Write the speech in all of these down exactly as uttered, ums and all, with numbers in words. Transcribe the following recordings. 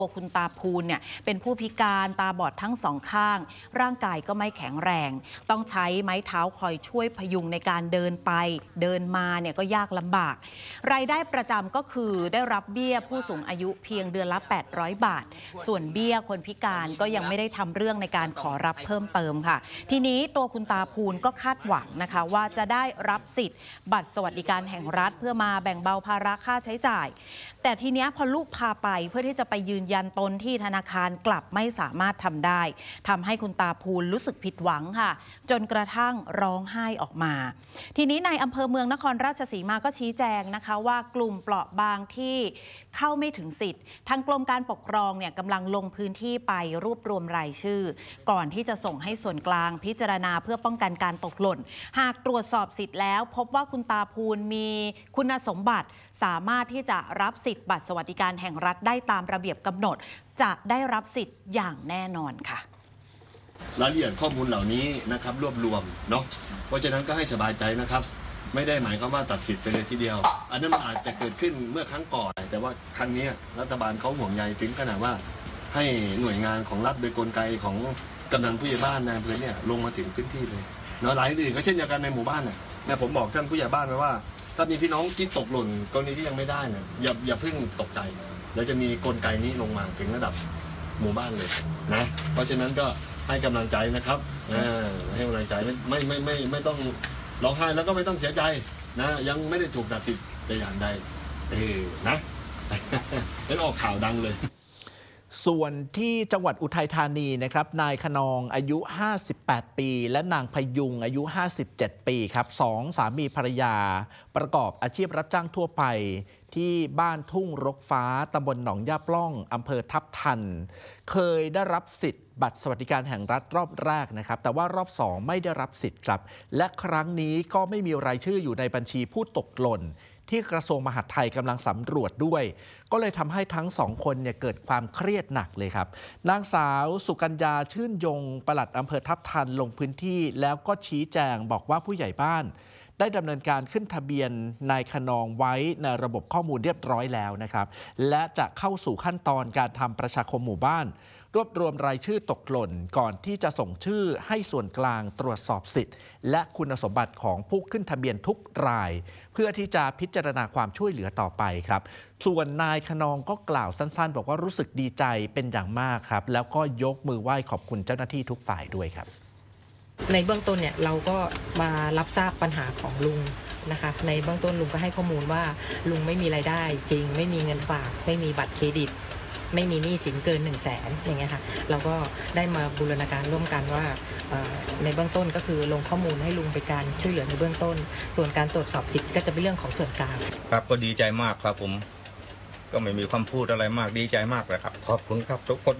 คุณตาภูลเนี่ยเป็นผู้พิการตาบอดทั้งสองข้างร่างกายก็ไม่แข็งแรงต้องใช้ไม้เท้าคอยช่วยพยุงในการเดินไปเดินมาเนี่ยก็ยากลำบากรายได้ประจำก็คือได้รับเบี้ยผู้สูงอายุเพียงเดือนละแปดร้อยบาทส่วนเบี้ยคนพิการก็ยังไม่ได้ทำเรื่องในการขอรับเพิ่มเติมค่ะทีนี้ตัวคุณตาภูลก็คาดหวังนะคะว่าจะได้รับสิทธิ์บัตรสวัสดิการแห่งรัฐเพื่อมาแบ่งเบาภาระค่าใช้จ่ายแต่ทีนี้พอลูกพาไปเพื่อที่จะไปยืนยันตนที่ธนาคารกลับไม่สามารถทำได้ทำให้คุณตาภูลรู้สึกผิดหวังค่ะจนกระทั่งร้องไห้ออกมาทีนี้ในอำเภอเมืองนครราชสีมาก็ชี้แจงนะคะว่ากลุ่มเปราะบางที่เข้าไม่ถึงสิทธิ์ทางกรมการปกครองเนี่ยกำลังลงพื้นที่ไปรวบรวมรายชื่อก่อนที่จะส่งให้ส่วนกลางพิจารณาเพื่อป้องกันการตกหล่นหากตรวจสอบสิทธิ์แล้วพบว่าคุณตาภูลมีคุณสมบัติสามารถที่จะรับสิทธิ์บัตรสวัสดิการแห่งรัฐได้ตามระเบียบกำหนดจะได้รับสิทธิ์อย่างแน่นอนค่ะรายละเอียดข้อมูลเหล่านี้นะครับรวบรวมเนาะเพราะฉะนั้นก็ให้สบายใจนะครับไม่ได้หมายความว่าตัดสิทธิ์ไปเลยทีเดียวอันนั้นมันอาจจะเกิดขึ้นเมื่อครั้งก่อนแต่ว่าครั้งนี้รัฐบาลเขาห่วงใยถึงขนาดว่าให้หน่วยงานของรัฐโดยกลไกของกำนันผู้ใหญ่บ้านในอำเภอเนี่ยลงมาถึงพื้นที่เลยเนาะหลายอื่นก็เช่นเดียวกันในหมู่บ้านเนี่ยผมบอกท่านผู้ใหญ่บ้านไว้ว่าถ้ามีพี่น้องที่ตกหล่นกรณีที่ยังไม่ได้เนี่ยอย่าอย่าเพิ่งตกใจแล้วจะมีกลไกนี้ลงมาถึงระดับหมู่บ้านเลยนะเพราะฉะนั้นก็ให้กำลังใจนะครับให้กำลังใจไม่ไม่ไม่ไม่ต้องร้องไห้แล้วก็ไม่ต้องเสียใจนะยังไม่ได้ถูกตัดสิทธิ์แต่อย่างใดเออนะเป็นออกข่าวดังเลยส่วนที่จังหวัดอุทัยธานีนะครับนายขนองอายุห้าสิบแปดปีและนางพยุงอายุห้าสิบเจ็ดปีครับสองสามีภรรยาประกอบอาชีพรับจ้างทั่วไปที่บ้านทุ่งรกฟ้าตำบลหนองย่าปล้องอำเภอทับทันเคยได้รับสิทธิ์บัตรสวัสดิการแห่งรัฐรอบแรกนะครับแต่ว่ารอบสองไม่ได้รับสิทธิ์ครับและครั้งนี้ก็ไม่มีรายชื่ออยู่ในบัญชีผู้ตกหล่นที่กระทรวงมหาดไทยกำลังสำรวจด้วยก็เลยทำให้ทั้งสองคนเนี่ยเกิดความเครียดหนักเลยครับนางสาวสุกัญญาชื่นยงปลัดอำเภอทับทันลงพื้นที่แล้วก็ชี้แจงบอกว่าผู้ใหญ่บ้านได้ดำเนินการขึ้นทะเบียนนายขนองไว้ในระบบข้อมูลเรียบร้อยแล้วนะครับและจะเข้าสู่ขั้นตอนการทำประชาคมหมู่บ้านรวบรวมรายชื่อตกหล่นก่อนที่จะส่งชื่อให้ส่วนกลางตรวจสอบสิทธิ์และคุณสมบัติของผู้ขึ้นทะเบียนทุกรายเพื่อที่จะพิจารณาความช่วยเหลือต่อไปครับส่วนนายขนองก็กล่าวสั้นๆบอกว่ารู้สึกดีใจเป็นอย่างมากครับแล้วก็ยกมือไหว้ขอบคุณเจ้าหน้าที่ทุกฝ่ายด้วยครับในเบื้องต้นเนี่ยเราก็มารับทราบปัญหาของลุงนะคะในเบื้องต้นลุงก็ให้ข้อมูลว่าลุงไม่มีรายได้จริงไม่มีเงินฝากไม่มีบัตรเครดิตไม่มีหนี้สินเกินหนึ่งแสนอย่างเงี้ยค่ะเราก็ได้มาบูรณาการร่วมกันว่าในเบื้องต้นก็คือลงข้อมูลให้ลุงเป็นการช่วยเหลือในเบื้องต้นส่วนการตรวจสอบสิทธิ์ก็จะเป็นเรื่องของส่วนกลางครับก็ดีใจมากครับผมก็ไม่มีความพูดอะไรมากดีใจมากเลยครับขอบคุณครับทุกคน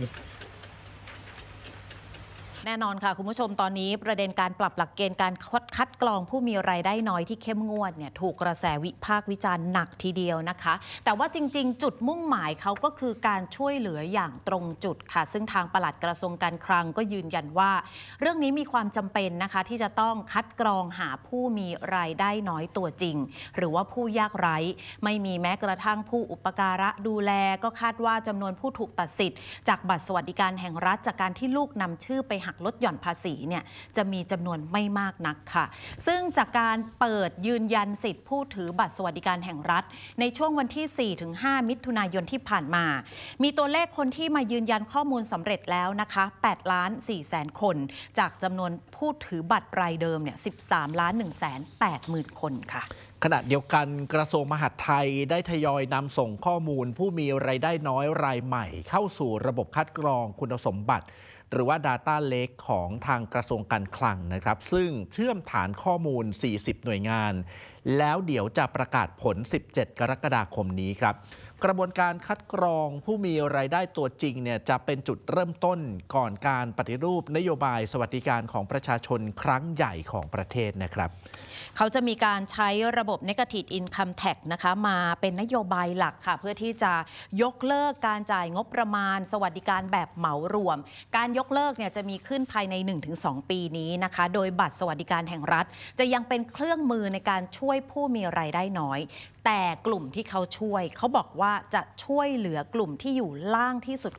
แน่นอนค่ะคุณผู้ชมตอนนี้ประเด็นการปรับหลักเกณฑ์การคัดกรองผู้มีรายได้น้อยที่เข้มงวดเนี่ยถูกกระแสวิพากษ์วิจารณ์หนักทีเดียวนะคะแต่ว่าจริงๆจุดมุ่งหมายเขาก็คือการช่วยเหลืออย่างตรงจุดค่ะซึ่งทางปลัดกระทรวงการคลังก็ยืนยันว่าเรื่องนี้มีความจำเป็นนะคะที่จะต้องคัดกรองหาผู้มีรายได้น้อยตัวจริงหรือว่าผู้ยากไร้ไม่มีแม้กระทั่งผู้อุปการะดูแลก็คาดว่าจำนวนผู้ถูกตัดสิทธิ์จากบัตรสวัสดิการแห่งรัฐจากการที่ลูกนำชื่อไปหักลดหย่อนภาษีเนี่ยจะมีจำนวนไม่มากนักค่ะซึ่งจากการเปิดยืนยันสิทธิ์ผู้ถือบัตรสวัสดิการแห่งรัฐในช่วงวันที่ สี่ถึงห้า มิถุนายนที่ผ่านมามีตัวเลขคนที่มายืนยันข้อมูลสำเร็จแล้วนะคะแปดล้านสี่แสนคนจากจำนวนผู้ถือบัตรรายเดิมเนี่ยสิบสามล้านหนึ่งแสนแปดหมื่นคนค่ะขณะเดียวกันกระทรวงมหาดไทยได้ทยอยนำส่งข้อมูลผู้มีรายได้น้อยรายใหม่เข้าสู่ระบบคัดกรองคุณสมบัติหรือว่า Data Lake ของทางกระทรวงการคลังนะครับซึ่งเชื่อมฐานข้อมูลสี่สิบหน่วยงานแล้วเดี๋ยวจะประกาศผลสิบเจ็ดกรกฎาคมนี้ครับกระบวนการคัดกรองผู้มีรายได้ตัวจริงเนี่ยจะเป็นจุดเริ่มต้นก่อนการปฏิรูปนโยบายสวัสดิการของประชาชนครั้งใหญ่ของประเทศนะครับเขาจะมีการใช้ระบบ Negative Income Tax นะคะมาเป็นนโยบายหลักค่ะเพื่อที่จะยกเลิกการจ่ายงบประมาณสวัสดิการแบบเหมารวมการยกเลิกเนี่ยจะมีขึ้นภายใน หนึ่งถึงสอง ปีนี้นะคะโดยบัตรสวัสดิการแห่งรัฐจะยังเป็นเครื่องมือในการช่วยผู้มีรายได้น้อยแต่กลุ่มที่เขาช่วยเขาบอกว่าจะช่วยเหลือกลุ่มที่อยู่ล่างที่สุด